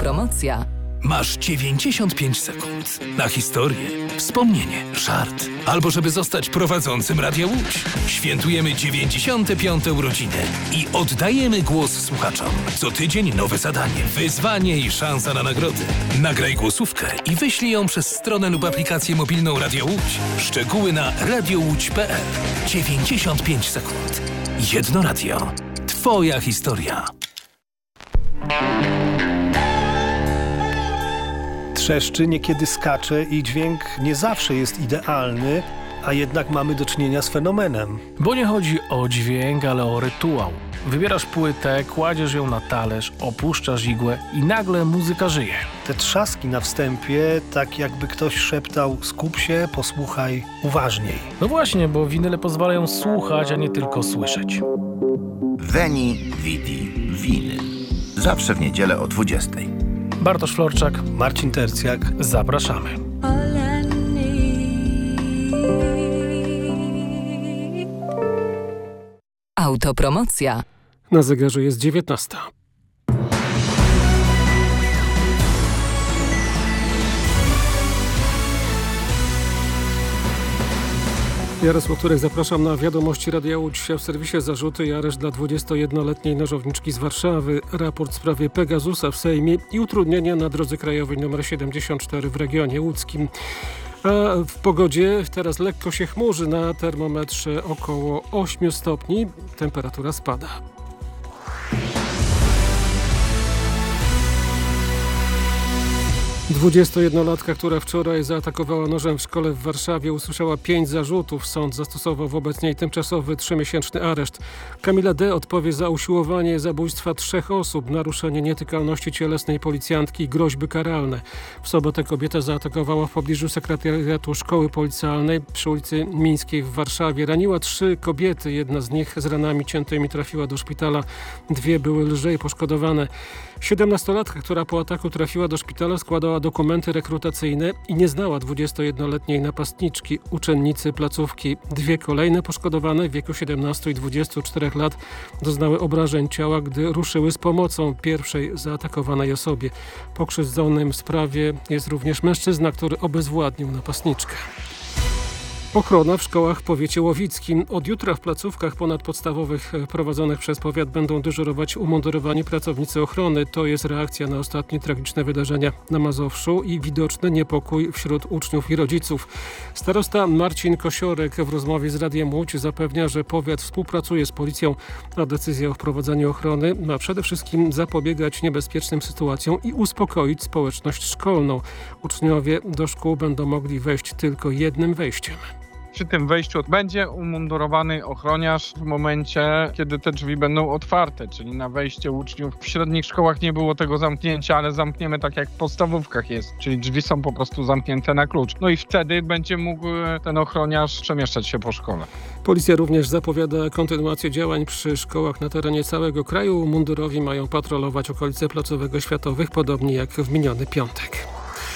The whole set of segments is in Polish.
Autopromocja. Masz 95 sekund na historię, wspomnienie, żart albo żeby zostać prowadzącym Radia Łódź. Świętujemy 95. urodziny i oddajemy głos słuchaczom. Co tydzień nowe zadanie, wyzwanie i szansa na nagrody. Nagraj głosówkę i wyślij ją przez stronę lub aplikację mobilną Radia Łódź. Szczegóły na radiołódź.pl. 95 sekund. Jedno radio. Twoja historia. Trzeszczy, niekiedy skacze i dźwięk nie zawsze jest idealny, a jednak mamy do czynienia z fenomenem. Bo nie chodzi o dźwięk, ale o rytuał. Wybierasz płytę, kładziesz ją na talerz, opuszczasz igłę i nagle muzyka żyje. Te trzaski na wstępie, tak jakby ktoś szeptał: skup się, posłuchaj uważniej. No właśnie, bo winyle pozwalają słuchać, a nie tylko słyszeć. Veni, Vidi, Winyl. Zawsze w niedzielę o 20:00. Bartosz Florczak, Marcin Tercjak. Zapraszamy. Autopromocja. Na zegarze jest 19:00. Jarosław Turek, zapraszam na wiadomości Radia Łódź. W serwisie zarzuty i areszt dla 21-letniej nożowniczki z Warszawy, raport w sprawie Pegasusa w Sejmie i utrudnienia na drodze krajowej nr 74 w regionie łódzkim. A w pogodzie teraz lekko się chmurzy, na termometrze około 8 stopni, temperatura spada. Dwudziestojednolatka, która wczoraj zaatakowała nożem w szkole w Warszawie, usłyszała 5 zarzutów. Sąd zastosował wobec niej tymczasowy 3-miesięczny areszt. Kamila D. odpowie za usiłowanie zabójstwa 3 osób, naruszenie nietykalności cielesnej policjantki i groźby karalne. W sobotę kobieta zaatakowała w pobliżu sekretariatu szkoły policjalnej przy ulicy Mińskiej w Warszawie. Raniła 3 kobiety, jedna z nich z ranami ciętymi trafiła do szpitala. 2 były lżej poszkodowane. 17-latka, która po ataku trafiła do szpitala, składała dokumenty rekrutacyjne i nie znała 21-letniej napastniczki, uczennicy placówki. 2 kolejne poszkodowane w wieku 17 i 24 lat doznały obrażeń ciała, gdy ruszyły z pomocą pierwszej zaatakowanej osobie. Pokrzywdzonym w sprawie jest również mężczyzna, który obezwładnił napastniczkę. Ochrona w szkołach w powiecie łowickim. Od jutra w placówkach ponadpodstawowych prowadzonych przez powiat będą dyżurować umundurowani pracownicy ochrony. To jest reakcja na ostatnie tragiczne wydarzenia na Mazowszu i widoczny niepokój wśród uczniów i rodziców. Starosta Marcin Kosiorek w rozmowie z Radiem Łódź zapewnia, że powiat współpracuje z policją, a decyzja o wprowadzeniu ochrony ma przede wszystkim zapobiegać niebezpiecznym sytuacjom i uspokoić społeczność szkolną. Uczniowie do szkół będą mogli wejść tylko jednym wejściem. Przy tym wejściu będzie umundurowany ochroniarz w momencie, kiedy te drzwi będą otwarte, czyli na wejście uczniów. W średnich szkołach nie było tego zamknięcia, ale zamkniemy tak jak w podstawówkach jest, czyli drzwi są po prostu zamknięte na klucz. No i wtedy będzie mógł ten ochroniarz przemieszczać się po szkole. Policja również zapowiada kontynuację działań przy szkołach na terenie całego kraju. Mundurowi mają patrolować okolice placówek oświatowych, podobnie jak w miniony piątek.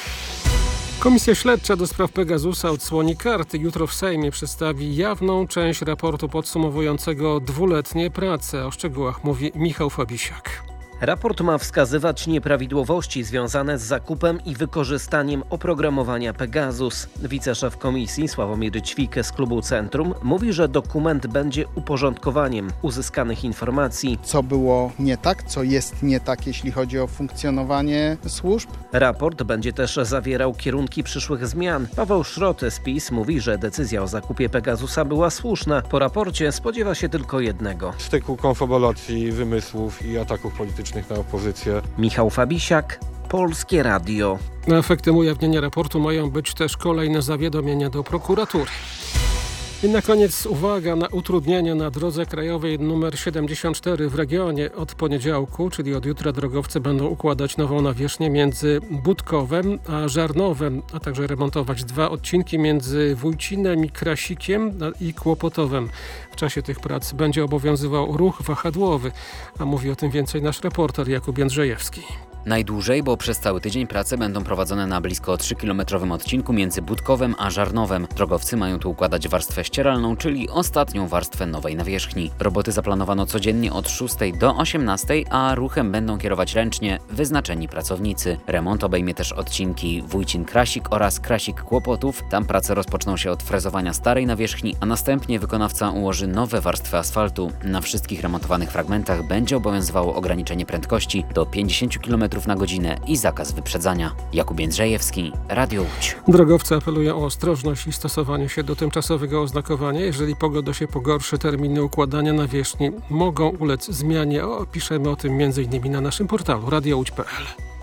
Komisja Śledcza do spraw Pegasusa odsłoni karty. Jutro w Sejmie przedstawi jawną część raportu podsumowującego 2-letnie prace. O szczegółach mówi Michał Fabisiak. Raport ma wskazywać nieprawidłowości związane z zakupem i wykorzystaniem oprogramowania Pegasus. Wiceszef komisji Sławomir Ćwik z klubu Centrum mówi, że dokument będzie uporządkowaniem uzyskanych informacji. Co było nie tak, co jest nie tak, jeśli chodzi o funkcjonowanie służb. Raport będzie też zawierał kierunki przyszłych zmian. Paweł Szrot z PiS mówi, że decyzja o zakupie Pegasusa była słuszna. Po raporcie spodziewa się tylko jednego: styku konfabulacji, wymysłów i ataków politycznych na opozycję. Michał Fabisiak, Polskie Radio. Efektem ujawnienia raportu mają być też kolejne zawiadomienia do prokuratury. I na koniec uwaga na utrudnienia na drodze krajowej nr 74 w regionie. Od poniedziałku, czyli od jutra, drogowcy będą układać nową nawierzchnię między Budkowem a Żarnowem, a także remontować 2 odcinki między Wójcinem i Krasikiem i Kłopotowem. W czasie tych prac będzie obowiązywał ruch wahadłowy, a mówi o tym więcej nasz reporter Jakub Jędrzejewski. Najdłużej, bo przez cały tydzień prace będą prowadzone na blisko 3-kilometrowym odcinku między Budkowem a Żarnowem. Drogowcy mają tu układać warstwę ścieralną, czyli ostatnią warstwę nowej nawierzchni. Roboty zaplanowano codziennie od 6 do 18, a ruchem będą kierować ręcznie wyznaczeni pracownicy. Remont obejmie też odcinki Wójcin-Krasik oraz Krasik-Kłopotów. Tam prace rozpoczną się od frezowania starej nawierzchni, a następnie wykonawca ułoży nowe warstwy asfaltu. Na wszystkich remontowanych fragmentach będzie obowiązywało ograniczenie prędkości do 50 km na godzinę i zakaz wyprzedzania. Jakub Jędrzejewski, Radio Łódź. Drogowcy apelują o ostrożność i stosowanie się do tymczasowego oznakowania. Jeżeli pogoda się pogorszy, terminy układania nawierzchni mogą ulec zmianie. Piszemy o tym m.in. na naszym portalu radiołódź.pl.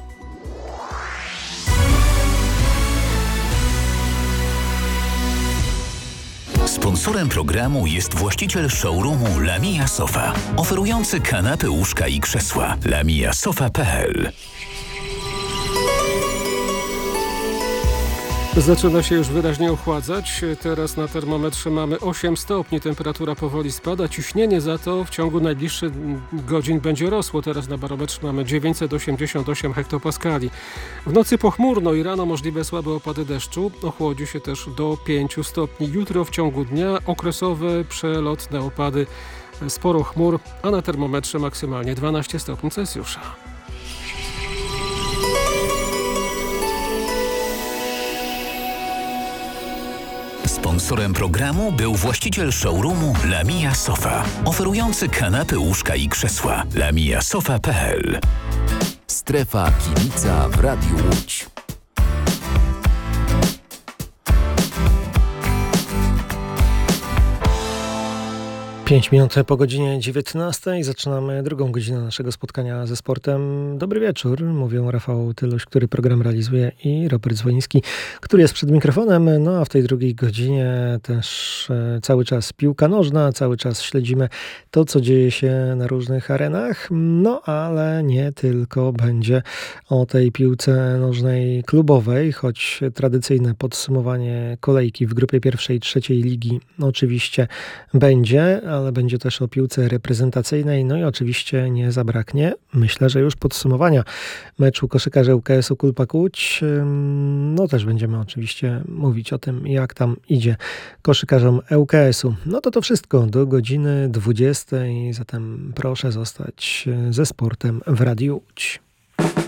Sponsorem programu jest właściciel showroomu Lamia Sofa, oferujący kanapy, łóżka i krzesła. lamiasofa.pl. Zaczyna się już wyraźnie ochładzać. Teraz na termometrze mamy 8 stopni. Temperatura powoli spada. Ciśnienie za to w ciągu najbliższych godzin będzie rosło. Teraz na barometrze mamy 988 hektopaskali. W nocy pochmurno i rano możliwe słabe opady deszczu. Ochłodzi się też do 5 stopni. Jutro w ciągu dnia okresowe, przelotne opady. Sporo chmur, a na termometrze maksymalnie 12 stopni Celsjusza. Sponsorem programu był właściciel showroomu Lamia Sofa, oferujący kanapy, łóżka i krzesła. lamiasofa.pl. Strefa kibica w Radiu Łódź. 5 minut po godzinie 19. Zaczynamy drugą godzinę naszego spotkania ze sportem. Dobry wieczór, mówią Rafał Tyluś, który program realizuje, i Robert Dzwoniński, który jest przed mikrofonem. No a w tej drugiej godzinie też cały czas piłka nożna, cały czas śledzimy to, co dzieje się na różnych arenach. No ale nie tylko będzie o tej piłce nożnej klubowej, choć tradycyjne podsumowanie kolejki w grupie pierwszej, trzeciej ligi oczywiście będzie, ale będzie też o piłce reprezentacyjnej. No i oczywiście nie zabraknie, myślę, że już podsumowania meczu koszykarzy ŁKS-u Kulpa Kłódź. No też będziemy oczywiście mówić o tym, jak tam idzie koszykarzom ŁKS-u. No to wszystko do godziny 20. Zatem proszę zostać ze sportem w Radiu Łódź.